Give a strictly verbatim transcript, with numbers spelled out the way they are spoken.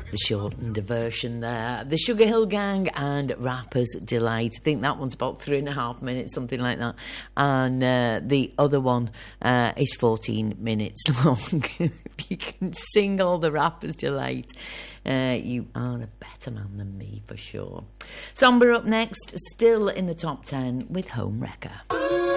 the shortened version there. The Sugar Hill Gang and Rapper's Delight. I think that one's about three and a half minutes, something like that. And uh, the other one uh, is fourteen minutes long. If you can sing all the Rapper's Delight, uh, you are a better man than me, for sure. Samba up next, still in the top ten with Home Wrecker.